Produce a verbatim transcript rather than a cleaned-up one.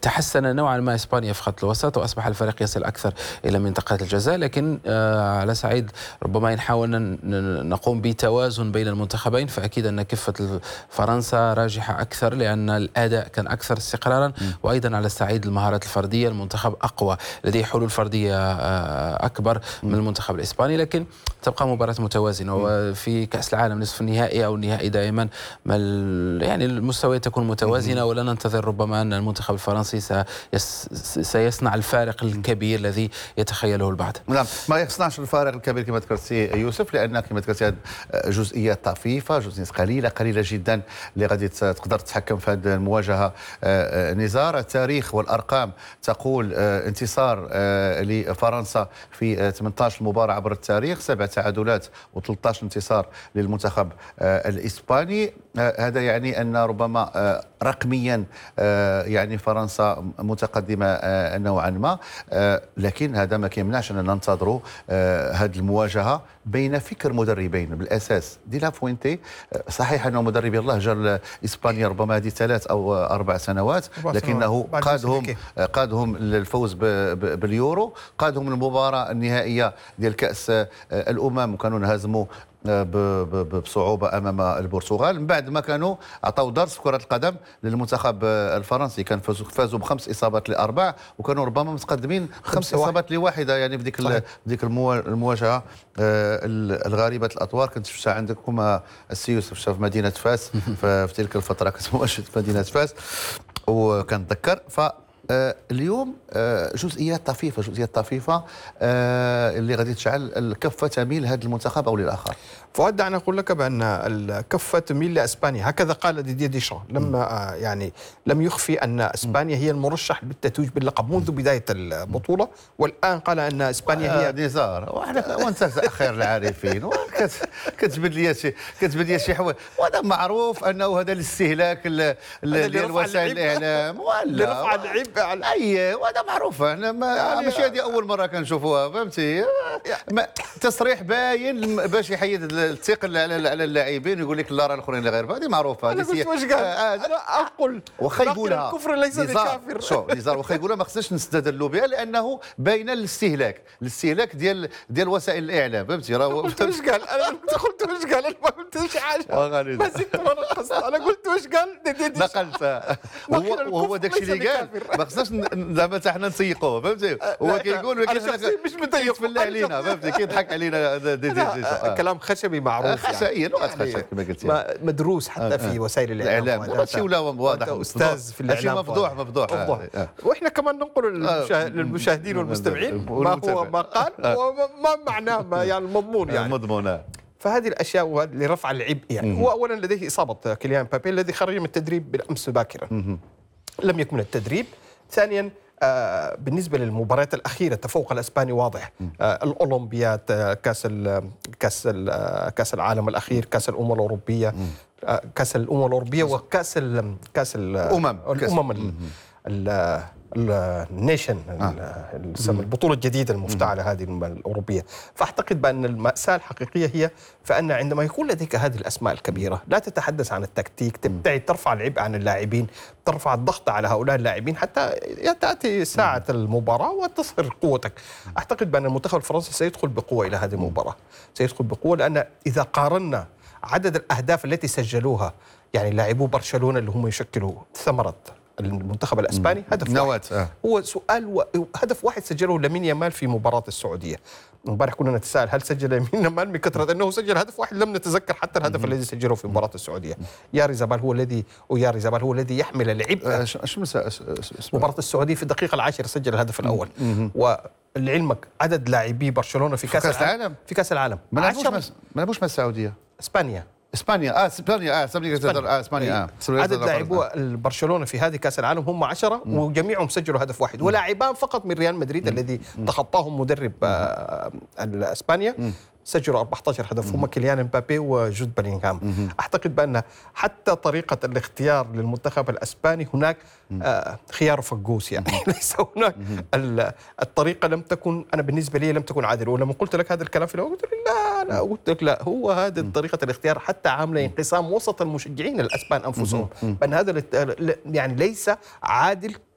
تحسن نوعا ما إسبانيا في خط الوسط وأصبح الفريق يصل أكثر إلى منطقة الجزاء، لكن على صعيد ربما إن حاولنا نقوم بتوازن بين المنتخبين فأكيد أن كفة فرنسا راجحة أكثر لأن الأداء كان أكثر استقرارا، وأيضا على الصعيد المهارات الفردية المنتخب أقوى، لديه حلول فردية أكبر من المنتخب الإسباني، لكن تبقى مباراة متوازنة. وفي كأس العالم نصف النهائي أو النهائي دائما يعني المستويات تكون متوازنة، ولا ننتظر ربما أن المنتخب الفرنسي سيصنع الفارق الكبير الذي يتخيله البعض. نعم، ما يصنعش الفارق الكبير كما ذكرتي يوسف، لأن كما ذكرتي جزئيات طفيفة، جزئيات قليلة قليلة جدا اللي غادي تقدر تتحكم في هذه المواجهة. نزار التاريخ والأرقام تقول انتصار لفرنسا في ثمانية عشر مباراة عبر التاريخ، سبع تعادلات وثلاثة عشر انتصار للمنتخب الإسباني. هذا يعني أن ربما رقميا يعني فرنسا متقدمة نوعا ما، لكن هذا ما كيمنعش أننا ننتظروا هذه المواجهة بين فكر مدربين بالأساس. دي لا فوينتي صحيح أنه مدرب الله جر إسبانيا ربما هذه ثلاث أو أربع سنوات، لكنه قادهم قادهم للفوز باليورو، قادهم المباراة النهائية ديال كأس الأمم وكانوا انهزموا بصعوبه امام البرتغال. من بعد ما كانوا عطاو درس في كره القدم للمنتخب الفرنسي، كان فازوا بخمس اصابات لاربع وكانوا ربما متقدمين خمس اصابات لواحده يعني في ديك ديك المواجهه الغريبه الاطوار. كنت شفتها عندكم السي يوسف، شفتها في مدينه فاس في تلك الفتره، كنت مواجد في مدينه فاس وكنتذكر. ف اليوم جزئيات طفيفه جزئيات طفيفه اللي غادي تجعل الكفه تميل لهذا المنتخب او للاخر. فؤاد، دعني اقول لك بان الكفه تميل لاسبانيا، هكذا قال ديدي ديشان لما يعني لم يخفي ان اسبانيا هي المرشح بالتتويج باللقب منذ بدايه البطوله، والان قال ان اسبانيا هي نزار. وانت خير العارفين كتجبد لي شي كتجبد لي شي حوايج، وهذا معروف انه هذا الاستهلاك ديال وسائل الاعلام ولا لرفع العبء على اي، وهذا معروف. انا ماشي هذه اول مره كنشوفوها، فهمتي؟ تصريح باين باش يحيد الثقل على على اللاعبين، يقول لك لا راه الاخرين اللي غير، هذه معروفه. انا قلت واش قال؟ انا اقول واخا يقولها الكفر ليس بكافر. شوف نزار، واخا يقولها ما خصناش نستدلوا بها لانه باينه الاستهلاك الاستهلاك ديال ديال وسائل الاعلام، فهمتي؟ راه قلت واش قال؟ انا قلت واش قال؟ انا ما قلتش حاجه، ما زدت ولا نقصت. انا قلت واش قال؟ نقلت. وهو داك الشيء اللي قال ما خصناش زعما حتى حنا نسيقوه، فهمتي؟ هو كيقول ولكن مش متيق في علينا، فهمتي؟ كيضحك علينا. كلام خشبي معروف، خشائيا لغه خشب كما قلتي، مدروس حتى في وسائل الاعلام، هادشي ولا واضح، استاذ في الاعلام، هادشي مفضوح مفضوح. واحنا كمان ننقل للمشاهدين والمستمعين ما هو ما قال وما معناه، ما يعني المضمون يعني مضمون. فهذه الاشياء لرفع العبء يعني. هو اولا لديه اصابه كيليان مبابي الذي خرج من التدريب بالامس باكرا، لم يكمل التدريب. ثانيا آه بالنسبه للمباريات الاخيره تفوق الاسباني واضح، آه الاولمبياد، آه كاس ال كاس ال آه كاس العالم الاخير، كاس الامم الاوروبيه، آه كاس الامم الاوروبيه وكاس ال كاس الامم الامم النيشن، البطوله الجديده المفتعله هذه الاوروبيه. فاعتقد بان الماساه الحقيقيه هي فان عندما يكون لديك هذه الاسماء الكبيره لا تتحدث عن التكتيك، تبتعد، ترفع العبء عن اللاعبين، ترفع الضغط على هؤلاء اللاعبين حتى تاتي ساعه المباراه وتظهر قوتك. اعتقد بان المنتخب الفرنسي سيدخل بقوه الى هذه المباراه، سيدخل بقوه، لان اذا قارنا عدد الاهداف التي سجلوها يعني لاعبو برشلونه اللي هم يشكلوا ثمره المنتخب الاسباني هدف واحد. آه. هو سؤال و... هدف واحد سجله لامين يامال في مباراه السعوديه. امبارح كنا نتساءل هل سجل لامين يامال من كثره انه سجل هدف واحد، لم نتذكر حتى الهدف الذي سجله في مباراه السعوديه. ياريزابال هو الذي وياريزابال هو الذي يحمل العبء. ايش مساء مباراه السعوديه في الدقيقه العاشره سجل الهدف الاول. ولعلمك عدد لاعبي برشلونه في كاس العالم في كاس العالم ما لعبوش ما لعبوش مع السعوديه، اسبانيا اسبانيا اه اسبانيا اه اسبانيا اسبانيا اه عدد لاعبو برشلونه في هذه كاس العالم هم عشرة وجميعهم سجلوا هدف واحد، ولاعبان فقط من ريال مدريد الذي تخطاهم مدرب آه اسبانيا سجلوا أربعة عشر هدف، هم كيليان مبابي وجود بلينغهام. اعتقد بان حتى طريقه الاختيار للمنتخب الاسباني هناك آه خيار فقوس يعني ليس هناك الطريقه لم تكن، انا بالنسبه لي لم تكن عادله. ولما قلت لك هذا الكلام في الاول قلت لك لا لا قلت لك لا، هو هذه طريقه الاختيار حتى عامله انقسام وسط المشجعين الاسبان انفسهم، بان هذا يعني ليس عادل